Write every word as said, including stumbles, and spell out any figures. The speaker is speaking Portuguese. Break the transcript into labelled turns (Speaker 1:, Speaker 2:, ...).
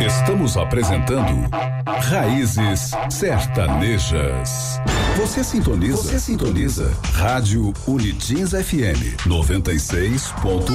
Speaker 1: Estamos apresentando Raízes Sertanejas. Você sintoniza, você sintoniza Rádio Unitins F M noventa e seis ponto